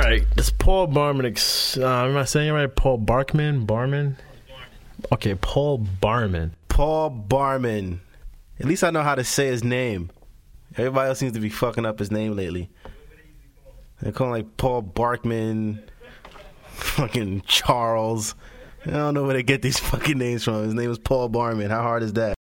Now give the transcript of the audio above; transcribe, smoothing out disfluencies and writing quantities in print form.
right, this Paul Barman. Am I saying it right? Paul Barman. Okay, Paul Barman. Paul Barman. At least I know how to say his name. Everybody else seems to be fucking up his name lately. They call him like Paul Barkman, fucking Charles. I don't know where they get these fucking names from. His name is Paul Barman. How hard is that?